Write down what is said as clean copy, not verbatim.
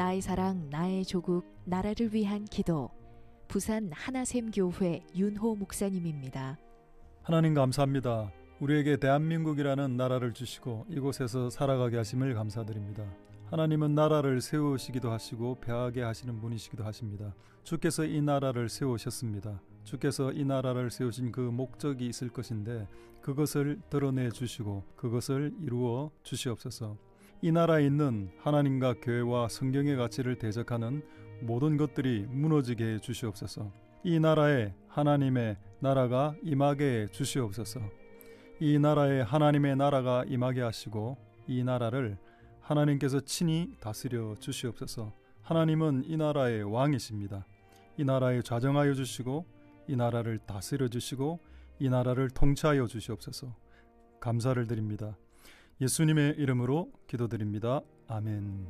나의 사랑, 나의 조국, 나라를 위한 기도. 부산 하나샘교회 윤호 목사님입니다. 하나님 감사합니다. 우리에게 대한민국이라는 나라를 주시고 이곳에서 살아가게 하심을 감사드립니다. 하나님은 나라를 세우시기도 하시고 폐하게 하시는 분이시기도 하십니다. 주께서 이 나라를 세우셨습니다. 주께서 이 나라를 세우신 그 목적이 있을 것인데 그것을 드러내 주시고 그것을 이루어 주시옵소서. 이 나라에 있는 하나님과 교회와 성경의 가치를 대적하는 모든 것들이 무너지게 해 주시옵소서. 이 나라에 하나님의 나라가 임하게 해 주시옵소서. 이 나라에 하나님의 나라가 임하게 하시고 이 나라를 하나님께서 친히 다스려 주시옵소서. 하나님은 이 나라의 왕이십니다. 이 나라에 좌정하여 주시고 이 나라를 다스려 주시고 이 나라를 통치하여 주시옵소서. 감사를 드립니다. 예수님의 이름으로 기도드립니다. 아멘.